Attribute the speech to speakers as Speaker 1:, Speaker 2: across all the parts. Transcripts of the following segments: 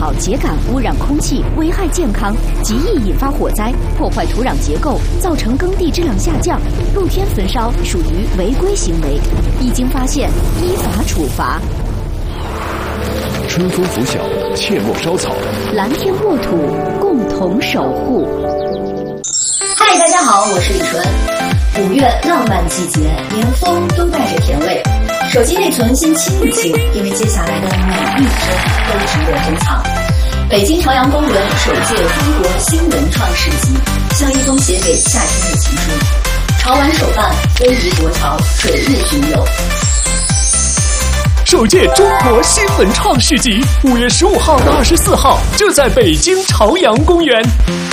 Speaker 1: 草、秸秆污染空气，危害健康，极易引发火灾，破坏土壤结构，造成耕地质量下降。露天焚烧属于违规行为，一经发现，依法处罚。
Speaker 2: 春风拂晓，切莫烧草，
Speaker 1: 蓝天沃土，共同守护。
Speaker 3: 嗨，大家好，我是李纯。5月浪漫季节，连风都带着甜味。手机内存先清一清，因为接下来的每一天都值得珍藏。北京朝阳公园首届中国新文创市集，像一封写给夏天的情书。潮玩首办，非遗国潮，水日巡游。
Speaker 4: 首届中国新文创市集5月15号到24号就在北京朝阳公园。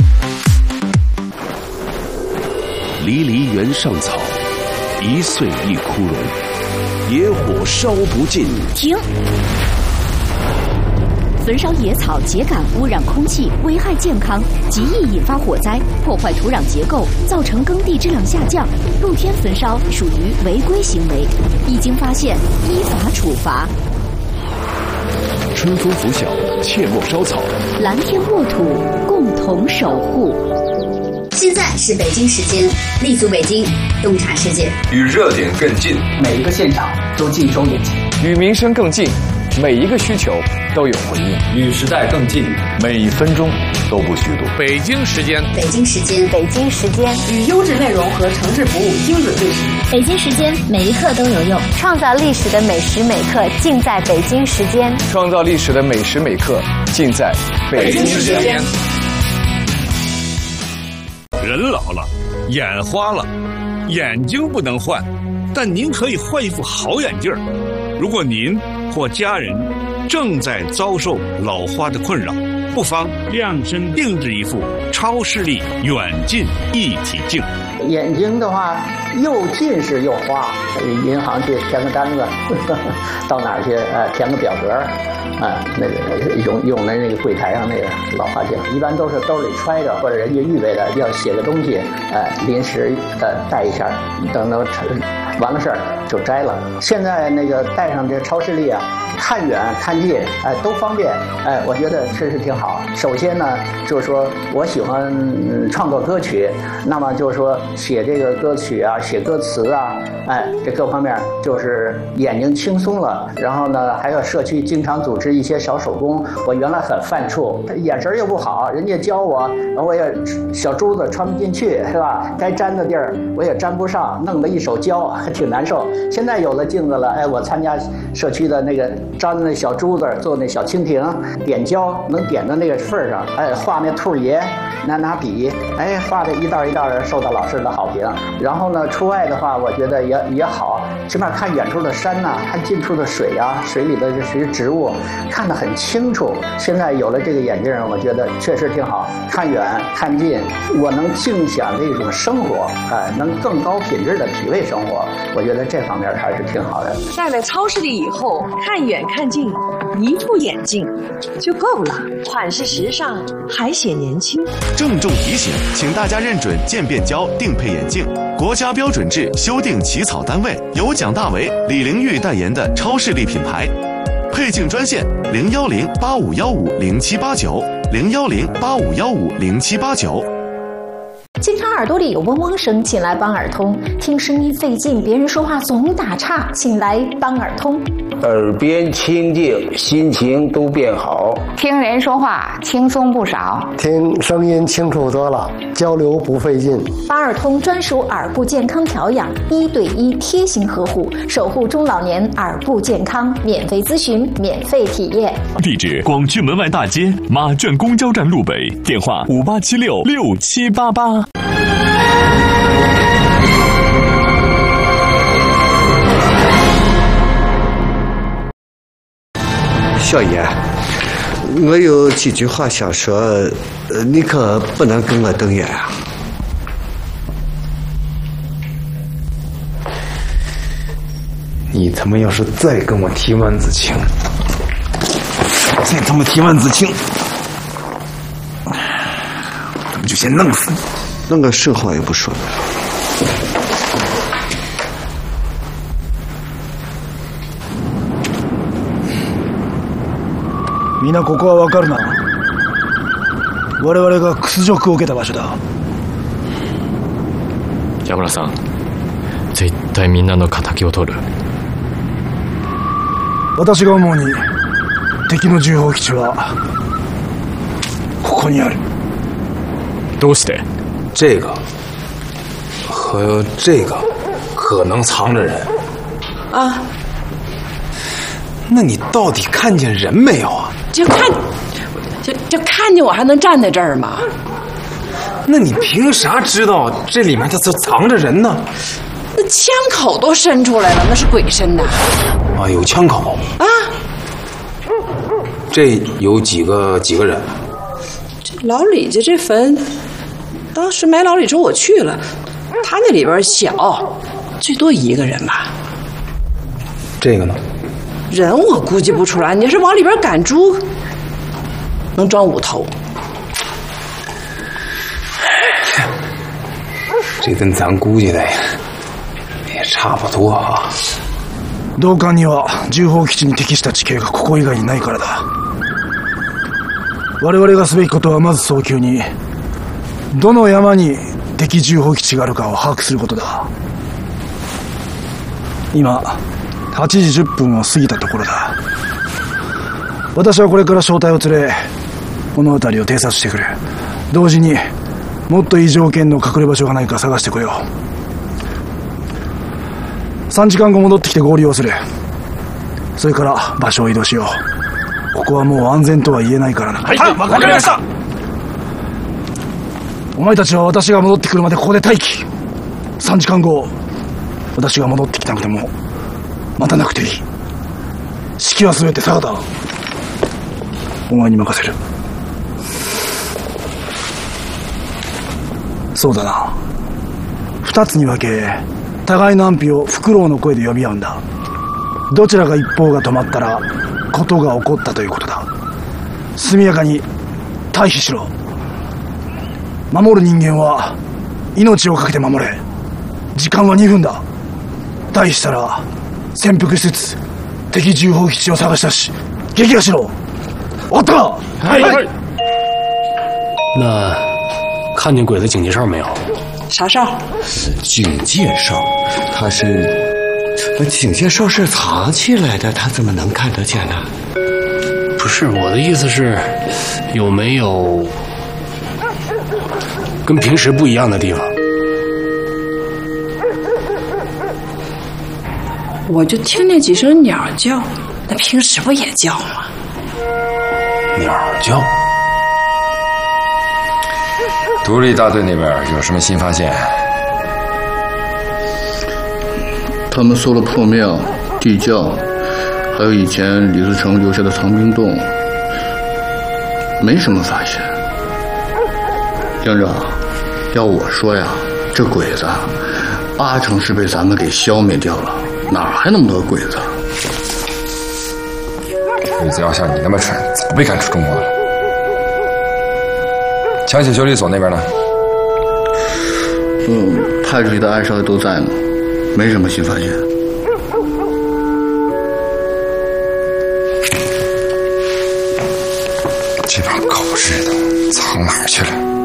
Speaker 2: 离离原上草，一岁一枯荣，野火烧不尽。
Speaker 1: 停！焚烧野草、秸秆污染空气，危害健康，极易引发火灾，破坏土壤结构，造成耕地质量下降。露天焚烧属于违规行为，一经发现，依法处罚。
Speaker 2: 春风拂晓，切莫烧草，
Speaker 1: 蓝天沃土，共同守护。
Speaker 3: 现在是北京时间，立足北京，洞察世界，
Speaker 5: 与热点更近，
Speaker 6: 每一个现场都尽收眼前，
Speaker 7: 与民生更近，每一个需求都有回应，
Speaker 8: 与时代更近，
Speaker 9: 每一分钟都不虚度。
Speaker 10: 北京时间，
Speaker 3: 北京时间，
Speaker 11: 北京时间，
Speaker 12: 与优质内容和城市服务精准对齐。
Speaker 11: 北京时间，每一刻都有用，创造历史的每时每刻尽在北京时间。
Speaker 7: 创造历史的每时每刻尽在北京时间。
Speaker 10: 人老了，眼花了，眼睛不能换，但您可以换一副好眼镜。如果您或家人正在遭受老花的困扰，不妨量身定制一副超视力远近一体镜。
Speaker 6: 眼睛的话，又近视又花，银行去填个单子，到哪儿去填个表格，那个用的那个柜台上那个老花镜，一般都是兜里揣着，或者人家预备的要写个东西，临时带一下，等完了事儿就摘了。现在那个带上这超视力啊，看远看近，都方便，我觉得确实挺好。首先呢，就是说我喜欢创作歌曲，那么就是说写这个歌曲啊，写歌词啊，这各方面就是眼睛轻松了。然后呢，还有社区经常组织一些小手工，我原来很犯怵，眼神又不好，人家教我，然后我也小珠子穿不进去，是吧？该粘的地儿我也粘不上，弄得一手胶，还挺难受。现在有了镜子了，我参加社区的那个粘那小珠子，做那小蜻蜓，点胶能点到那个份上，画那兔爷，拿笔，画的一道一道的，受到老师的好评。然后呢，出外的话，我觉得也好，起码看远处的山呐，看近处的水啊，水里的这些植物，看得很清楚。现在有了这个眼镜，我觉得确实挺好，看远看近，我能尽享这种生活，能更高品质的体味生活。我觉得这方面还是挺好的。
Speaker 12: 戴了超视力以后，看远看近，一副眼镜就够了，款式时尚，还显年轻。
Speaker 13: 郑重提醒，请大家认准渐变胶定配眼镜，国家标准制修订起草单位，由蒋大为、李玲玉代言的超视力品牌。配镜专线010-8515-0789，010-8515-0789。
Speaker 14: 经常耳朵里有嗡嗡声，请来邦耳通。听声音费劲，别人说话总打岔，请来邦耳通。
Speaker 15: 耳边清净，心情都变好。
Speaker 16: 听人说话轻松不少，
Speaker 17: 听声音清楚多了，交流不费劲。
Speaker 14: 邦耳通专属耳部健康调养，1对1贴心呵护，守护中老年耳部健康，免费咨询，免费体验。
Speaker 4: 地址：广渠门外大街马圈公交站路北，电话58766788。
Speaker 18: 小爷，我有几句话想说，你可不能跟我瞪眼啊！
Speaker 19: 你他妈要是再跟我提万子清，再他妈提万子清，咱们就先弄死你！
Speaker 18: 弄个实话也不说了。
Speaker 5: みんなここはわかるな。我々が屈辱を受けた場所だ。
Speaker 8: 山村さん、絶対みんなの敵を取る。
Speaker 5: 私が思うに敵の重砲基地はここにある。
Speaker 8: どうして？
Speaker 19: 这个和这个可能藏着人
Speaker 12: 啊。
Speaker 19: 那你到底看见人没有啊？
Speaker 12: 就看见我还能站在这儿吗？
Speaker 19: 那你凭啥知道这里面它藏着人呢？
Speaker 12: 那枪口都伸出来了，那是鬼伸的。
Speaker 19: 啊，有枪口
Speaker 12: 啊！
Speaker 19: 这有几个人？
Speaker 12: 这老李家这坟，当时埋老李时候我去了，他那里边小，最多1个人吧。
Speaker 19: 这个呢？
Speaker 12: 人我估计不出来，你是往里边赶猪，能装5头。
Speaker 19: 这跟咱估计的也差不多啊。
Speaker 5: 同館には重砲基地に適した地形がここ以外にないからだ。我々がすべきことはまず早急にどの山に敵重砲基地があるかを把握することだ。今8時10分を過ぎたところだ。私はこれから小隊を連れこの辺りを偵察してくる。同時にもっといい条件の隠れ場所がないか探してこよう。3時間後戻ってきて合流をする。それから場所を移動しよう。ここはもう安全とは言えないからな。
Speaker 4: はい、わかりました。
Speaker 5: お前たちは私が戻ってくるまでここで待機。3時間後私が戻ってきなくても待たなくていい。指揮は全て坂田、お前に任せる。そうだな。2つに分け互いの安否をフクロウの声で呼び合うんだ。どちらが一方が止まったらことが起こったということだ。速やかに退避しろ。守る人間は命をかけて守れ。時間は2分だ。退避したら潜伏しつつ敵重砲基地を探し出し撃破しろ。分かったか？
Speaker 8: はい。那看见鬼的警戒哨没有？
Speaker 12: 啥哨？
Speaker 18: 警戒哨，它是警戒哨是藏起来的，他怎么能看得见呢？
Speaker 8: 不是，我的意思是，有没有跟平时不一样的地方？
Speaker 12: 我就听见几声鸟叫，那平时不也叫吗？
Speaker 19: 鸟叫。
Speaker 7: 独立大队那边有什么新发现？
Speaker 20: 他们搜了破庙、地窖，还有以前李自成留下的藏兵洞，没什么发现。营长，要我说呀，这鬼子8成是被咱们给消灭掉了，哪还那么多鬼子？
Speaker 7: 鬼子要像你那么蠢，早被赶出中国了。枪械修理所那边呢？
Speaker 20: 派出去的二少爷都在呢，没什么新发现。
Speaker 7: 这帮狗日的藏哪儿去了？